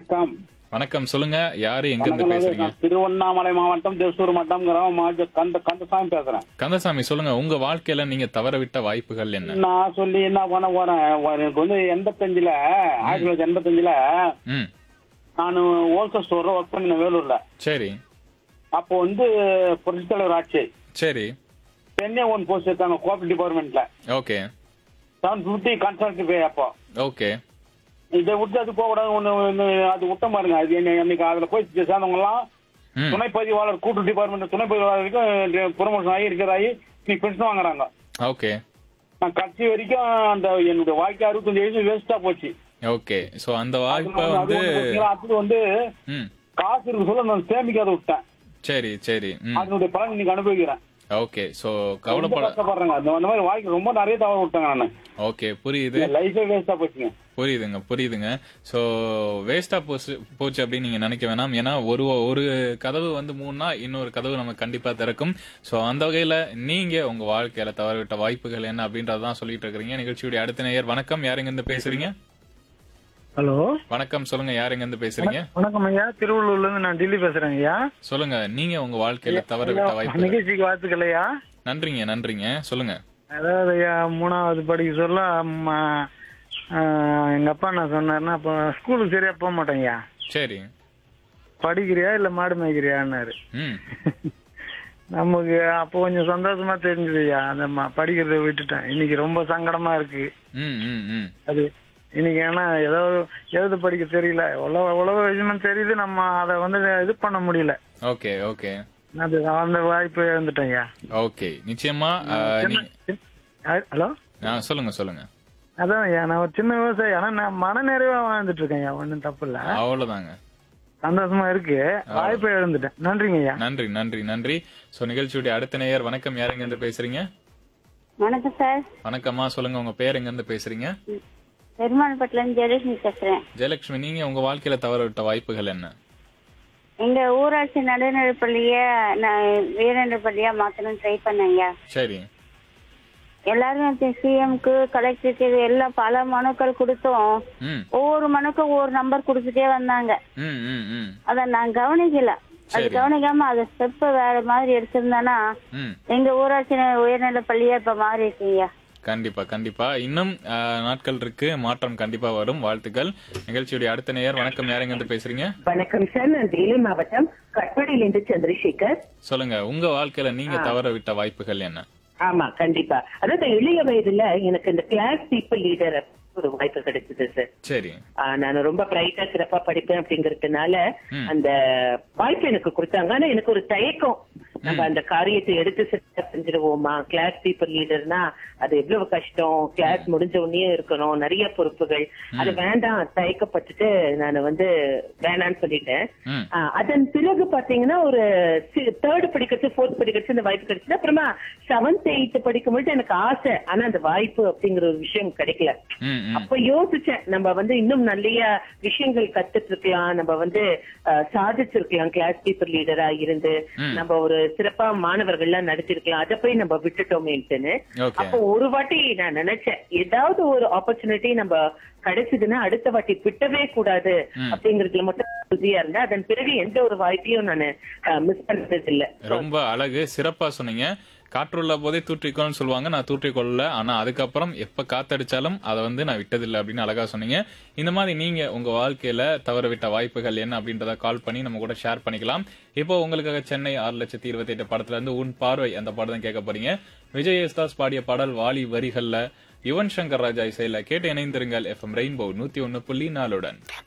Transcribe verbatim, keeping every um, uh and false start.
வணக்கம். வணக்கம். சொல்லுங்க. யாரு எங்க இருந்து வணக்கம். பேசுறீங்க? நான் திருவண்ணாமலை மாவட்டம் திருசூர் மட்டம் கிராமம் மாஜ- கந்த கந்தசாமி பேசுறேன். கந்தசாமி சொல்லுங்க. உங்க வாழ்க்கையில நீங்க தவறவிட்ட வாய்ப்புகள் என்ன? நான் சொல்லி என்ன பண்ண போறேன், எனக்கு வந்து எண்பத்தஞ்சுல ஆயிரத்தி தொள்ளாயிரத்தி எண்பத்தஞ்சுல ம். நான் ஹோல்சேல் ஸ்டோர்ல ஒர்க் பண்ணினேன் வேலூர்ல. சரி அப்போ வந்து புரட்சித் தலைவர் ஆட்சி சரி. சென்னை ஒன் போஸ்ட் இருக்காங்க கோஆபரேட்டிவ் டிபார்ட்மெண்ட்ல ஓகே செவன் பிப்டி கன்சல்ட் பே. அப்போ ஓகே. இதை விட்டு அது போக கூடாது, ஒண்ணு ஒண்ணு அது விட்ட பாருங்க. அது என்ன அன்னைக்கு அதுல போய் சேர்ந்தவங்க எல்லாம் ம். துணை பதிவாளர் கூட்டு டிபார்ட்மெண்ட் துணை பதிவாளர் வரைக்கும் ப்ரொமோஷன் ஆகி இருக்கிறாயி நீ பென்ஷன் வாங்குறாங்க. ஓகே நான் கட்சி வரைக்கும் அந்த என்னுடைய வாழ்க்கை அறுபத்தஞ்சு வயசு வேஸ்டா போச்சு. ஓகே. சோ அந்த வாய்ப்பை அது வந்து வந்து பாத்தீங்கன்னா, அடுத்தது வந்து ம். காசு இருக்கு சொல்ல நான் சேமிக்காத விட்டேன். சரி சரி. ம். அதனுடைய பலன் இன்னைக்கு அனுபவிக்கிறேன். ஓகே. சோ ரொம்ப கவலைப்பட கஷ்டப்படுறேங்க. அந்த அந்த மாதிரி வாழ்க்கை ரொம்ப நிறைய தவறு விட்டேங்க நான். ஓகே புரியுது லைஃபே வேஸ்டா போச்சுங்க. புரியுதுங்க புரியுதுங்க. சோ வேஸ்டா போச்சு போச்சு அப்படின்னு நீங்க நினைக்க வேணாம். ஏன்னா ஒரு ஒரு கதவு வந்து மூணுனா இன்னொரு கதவு நமக்கு கண்டிப்பா திறக்கும். சோ அந்த வகையில நீங்க உங்க வாழ்க்கையில தவறவிட்ட வாய்ப்புகள் என்ன அப்படின்றதான் சொல்லிட்டு இருக்கிறீங்க. நிகழ்ச்சியுடைய அடுத்த நேயர் வணக்கம். யாருங்க இருந்து பேசுறீங்க? ஹலோ வணக்கம். சொல்லுங்க. யாருங்க இருந்து பேசுறீங்க? வணக்கம் ஐயா, திருவள்ளூர்ல இருந்து நான் டெல்லி பேசுறேன் ஐயா. சொல்லுங்க. நீங்க உங்க வாழ்க்கையில தவறவிட்ட வாய்ப்புகள். நிகழ்ச்சிக்கு வாழ்த்துக்கள் ஐயா. நன்றிங்க நன்றிங்க. சொல்லுங்க. அதாவது ஐயா, மூணாவது படிக்க சொல்ல அம்மா, ஆ, எங்க அப்பா என்ன சொன்னாருன்னா, அப்ப ஸ்கூலுக்கு சரியா போக மாட்டேன் ஐயா. சரி. படிக்கிறியா இல்ல மாடு மேய்க்கிறியான்னாரு. ம். நமக்கு அப்போ கொஞ்சம் சந்தோஷமா தெரிஞ்சது ஐயா. அந்த ம- படிக்கிறத விட்டுட்டேன். இன்னைக்கு ரொம்ப சங்கடமா இருக்கு. ம் ம் ம். அது இன்னைக்கு ஏன்னா ஏதோ எழுத படிக்க தெரியல, உலக உலக விஷயமும் தெரியுது, நம்ம அதை வந்து இது பண்ண முடியல. ஓகே ஓகே அது அந்த வாய்ப்பு இழந்துட்டேன் ஐயா. ஓகே. நிச்சயமா ஆ, நீங்க- ஹலோ, ஆ, சொல்லுங்க சொல்லுங்க. அதான் ஐயா, நான் ஒரு சின்ன விவசாயி. ஆனா நான் மன நிறைவா வாழ்ந்துட்டு இருக்கேன் ஐயா. ஒன்னும் தப்பு இல்ல, அவ்வளவுதாங்க. சந்தோஷமா இருக்கு. வாய்ப்பை இழந்துட்டேன். நன்றிங்க ஐயா. நன்றி நன்றி நன்றி. சோ நிகழ்ச்சியுடைய அடுத்த நேயர் வணக்கம். யார் எங்க இருந்து பேசுறீங்க? வணக்கம் சார். வணக்கம்மா. சொல்லுங்க. உங்க பேர் எங்க இருந்து பேசுறீங்க? பெருமாள்பட்டில இருந்து ஜெயலட்சுமி பேசுறேன். ஜெயலட்சுமி, நீங்க உங்க வாழ்க்கையில தவறவிட்ட வாய்ப்புகள் என்ன? எங்க ஊராட்சி நடுநிலைப்பள்ளிய நான் வீரண்ட பள்ளியா மாத்தணும்னு ட்ரை பண்ணேங்க. சரி. எல்லாரும் சிஎம்க்கு கலெக்டருக்கு எல்லாம் பல மனுக்கள் கொடுத்தோம். ம் ஒவ்வொரு மனுக்கும் ஒவ்வொரு நம்பர் கொடுத்துட்டே வந்தாங்க. ம் ம் ம். அத நான் கவனிக்கல. அது சரி. கவனிக்காம அத ஸ்டெப் வேற மாதிரி எடுத்திருந்தானா ம். எங்க ஊராட்சி உயர்நிலை பள்ளியா இப்ப மாறி இருக்கீங்க. கண்டிப்பா கண்டிப்பா. இன்னும் ஆ, நாட்கள் இருக்கு. மாற்றம் கண்டிப்பா வரும். வாழ்த்துக்கள். நிகழ்ச்சியுடைய அடுத்த நேயர் வணக்கம். யார் எங்க இருந்து பேசுறீங்க? வணக்கம் சார், நான் வேலூர் மாவட்டம் கட்பாடியிலிருந்து சந்திரசேகர். சொல்லுங்க. உங்க வாழ்க்கையில நீங்க தவறவிட்ட வாய்ப்புகள் என்ன? ஆமா, கண்டிப்பா. அதாவது இளைய வயதுல எனக்கு இந்த கிளாஸ் பீப்புள் லீடர் ஒரு வாய்ப்பு கிடைச்சது சார். சரி. நான் ரொம்ப பிரைட்டா சிறப்பா படிப்பேன் அப்படிங்கறதுனால ம். அந்த வாய்ப்பு எனக்கு கொடுத்தாங்க. ஆனா எனக்கு ஒரு தயக்கம், நம்ம அந்த காரியத்தை எடுத்து சிறப்பா செஞ்சிருவோமா? கிளாஸ் பீப்புள் லீடர்னா அது எவ்வளவு கஷ்டம், கிளாஸ் முடிஞ்ச உடனே இருக்கணும், நிறைய பொறுப்புகள், அது வேண்டாம் தயக்கப்பட்டுட்டு நான் வந்து வேணான்னு சொல்லிட்டேன். ம். ஆஹ் அதன் பிறகு பாத்தீங்கன்னா ஒரு தேர்ட் படிக்கிறது ஃபோர்த் படிக்கிறது இந்த வாய்ப்பு கிடைச்சது. அப்புறமா செவன்த் எயித் படிக்கும்போது எனக்கு ஆசை, ஆனா அந்த வாய்ப்பு அப்படிங்கிற ஒரு விஷயம் கிடைக்கல. ம் ம். அப்ப யோசிச்சேன், நம்ம வந்து இன்னும் நிறைய விஷயங்கள் கத்துட்டு இருக்கலாம், நம்ம வந்து அஹ், சாதிச்சிருக்கலாம், கிளாஸ் பீப்புள் லீடரா இருந்து ம். நம்ம ஒரு சிறப்பா மாணவர்கள் எல்லாம் நடத்திருக்கலாம், அதை போய் நம்ம விட்டுட்டோமேன்ட்டுன்னு. ஓகே. அப்போ ஒரு வாட்டி நான் நினைச்சேன், ஏதாவது ஒரு ஆப்பர்ச்சுனிட்டி நம்ம கிடைச்சதுன்னா அடுத்த வாட்டி விட்டவே கூடாது ம். அப்படிங்கறதுல மட்டும் உறுதியா இருந்தேன். அதன் பிறகு எந்த ஒரு வாய்ப்பையும் நான் மிஸ் பண்ணது இல்ல. ரொம்ப அழகு. சிறப்பா சொன்னீங்க. காற்றுள்ள போதே தூற்றிக்கோன்னு சொல்லுவாங்க. நான் தூற்றிக்கொள்ளல. ஆனா அதுக்கப்புறம் எப்ப காத்தடிச்சாலும் அதை வந்து நான் விட்டதில்லை அப்படின்னு அழகா சொன்னீங்க. இந்த மாதிரி நீங்க உங்க வாழ்க்கையில தவறவிட்ட வாய்ப்புகள் என்ன அப்படின்றத கால் பண்ணி நம்ம கூட ஷேர் பண்ணிக்கலாம். இப்போ உங்களுக்காக சென்னை ஆறு லட்சத்தி இருபத்தி எட்டு படத்துல இருந்து உன் பார்வை அந்த பாடம் கேட்க போறீங்க. விஜய் யேசுதாஸ் பாடிய பாடல் வாலி வரிகள்ல யுவன் சங்கர் ராஜா இசையில கேட்டு இணைந்திருங்கள். எஃப்எம் ரெயின்போ நூத்தி ஒன்னு புள்ளி நாலுடன்.